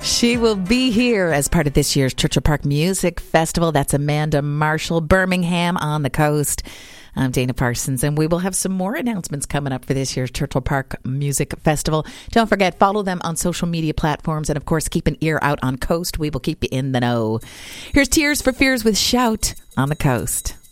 She will be here as part of this year's Churchill Park Music Festival. That's Amanda Marshall, Birmingham on the coast. I'm Dana Parsons, and we will have some more announcements coming up for this year's Churchill Park Music Festival. Don't forget, follow them on social media platforms, and of course, keep an ear out on Coast. We will keep you in the know. Here's Tears for Fears with Shout on the Coast.